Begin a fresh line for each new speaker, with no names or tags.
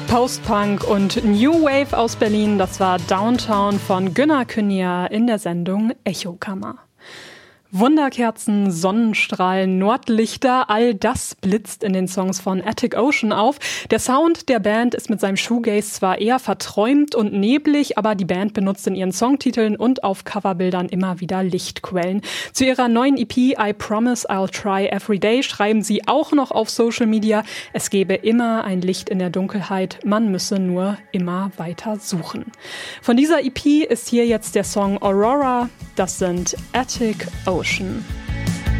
Post-Punk und New Wave aus Berlin, das war Downtown von Günnar Künja in der Sendung Echokammer. Wunderkerzen, Sonnenstrahlen, Nordlichter, all das blitzt in den Songs von Attic Ocean auf. Der Sound der Band ist mit seinem Shoegaze zwar eher verträumt und neblig, aber die Band benutzt in ihren Songtiteln und auf Coverbildern immer wieder Lichtquellen. Zu ihrer neuen EP I Promise I'll Try Every Day schreiben sie auch noch auf Social Media, es gebe immer ein Licht in der Dunkelheit, man müsse nur immer weiter suchen. Von dieser EP ist hier jetzt der Song Aurora, das sind Attic Ocean.